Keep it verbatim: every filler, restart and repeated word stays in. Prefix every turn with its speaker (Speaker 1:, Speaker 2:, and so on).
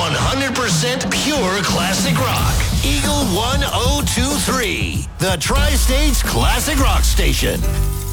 Speaker 1: one hundred percent pure classic rock. Eagle one oh two three, the Tri-States Classic Rock Station.